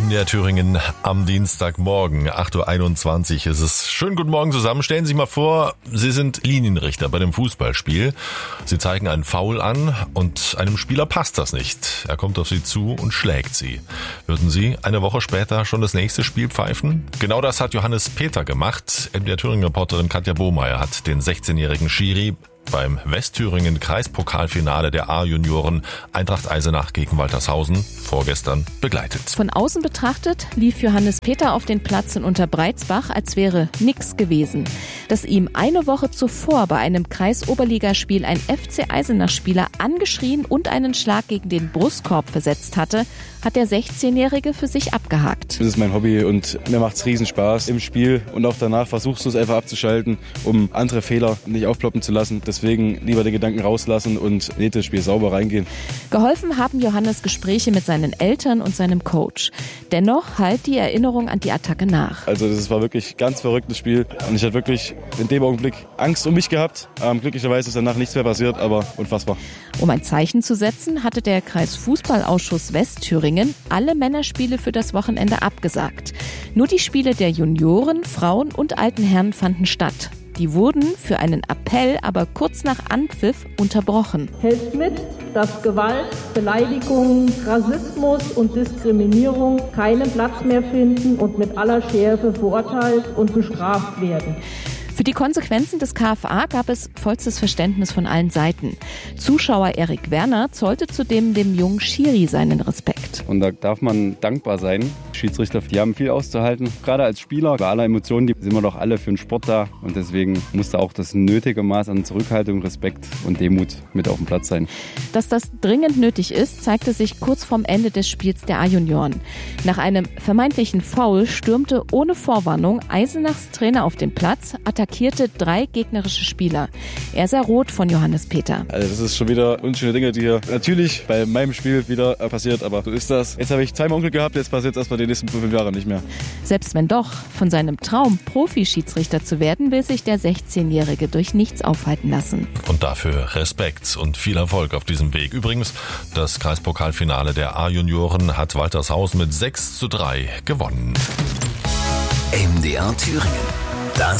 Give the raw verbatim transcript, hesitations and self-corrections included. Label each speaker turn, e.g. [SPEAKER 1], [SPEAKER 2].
[SPEAKER 1] M D R Thüringen am Dienstagmorgen, acht Uhr einundzwanzig ist es. Schönen guten Morgen zusammen. Stellen Sie sich mal vor, Sie sind Linienrichter bei dem Fußballspiel. Sie zeigen einen Foul an und einem Spieler passt das nicht. Er kommt auf Sie zu und schlägt Sie. Würden Sie eine Woche später schon das nächste Spiel pfeifen? Genau das hat Johannes Peter gemacht. M D R Thüringen-Reporterin Katja Bohmeier hat den sechzehnjährigen Schiri beim Westthüringen-Kreispokalfinale der A-Junioren Eintracht Eisenach gegen Waltershausen vorgestern begleitet.
[SPEAKER 2] Von außen betrachtet lief Johannes Peter auf den Platz in Unterbreizbach, als wäre nichts gewesen. Dass ihm eine Woche zuvor bei einem Kreisoberligaspiel ein F C Eisenach-Spieler angeschrien und einen Schlag gegen den Brustkorb versetzt hatte, hat der sechzehnjährige für sich abgehakt.
[SPEAKER 3] Das ist mein Hobby und mir macht es riesen Spaß im Spiel und auch danach versuchst du es einfach abzuschalten, um andere Fehler nicht aufploppen zu lassen. Deswegen lieber den Gedanken rauslassen und in das Spiel sauber reingehen.
[SPEAKER 2] Geholfen haben Johannes Gespräche mit seinen Eltern und seinem Coach. Dennoch halt die Erinnerung an die Attacke nach.
[SPEAKER 3] Also das war wirklich ein ganz verrücktes Spiel und ich hatte wirklich in dem Augenblick Angst um mich gehabt. Ähm, glücklicherweise ist danach nichts mehr passiert, aber unfassbar.
[SPEAKER 2] Um ein Zeichen zu setzen, hatte der Kreisfußballausschuss Westthüringen alle Männerspiele für das Wochenende abgesagt. Nur die Spiele der Junioren, Frauen und alten Herren fanden statt. Die wurden für einen Appell aber kurz nach Anpfiff unterbrochen.
[SPEAKER 4] Helft mit, dass Gewalt, Beleidigungen, Rassismus und Diskriminierung keinen Platz mehr finden und mit aller Schärfe verurteilt und bestraft werden.
[SPEAKER 2] Für die Konsequenzen des K F A gab es vollstes Verständnis von allen Seiten. Zuschauer Erik Werner zollte zudem dem jungen Schiri seinen Respekt.
[SPEAKER 3] Und da darf man dankbar sein. Schiedsrichter, die haben viel auszuhalten. Gerade als Spieler, bei aller Emotionen, die sind wir doch alle für den Sport da. Und deswegen muss da auch das nötige Maß an Zurückhaltung, Respekt und Demut mit auf dem Platz sein.
[SPEAKER 2] Dass das dringend nötig ist, zeigte sich kurz vorm Ende des Spiels der A-Junioren. Nach einem vermeintlichen Foul stürmte ohne Vorwarnung Eisenachs Trainer auf den Platz, attackierte drei gegnerische Spieler. Er sah rot von Johannes Peter.
[SPEAKER 3] Also das ist schon wieder unschöne Dinge, die hier natürlich bei meinem Spiel wieder passiert, aber so ist das. Jetzt habe ich zweimal Onkel gehabt, jetzt passiert es erstmal die nächsten fünf Jahre nicht mehr.
[SPEAKER 2] Selbst wenn doch, von seinem Traum, Profi-Schiedsrichter zu werden, will sich der sechzehnjährige durch nichts aufhalten lassen.
[SPEAKER 1] Und dafür Respekt und viel Erfolg auf diesem Weg. Übrigens, das Kreispokalfinale der A-Junioren hat Waltershausen mit sechs zu drei gewonnen.
[SPEAKER 5] M D R Thüringen.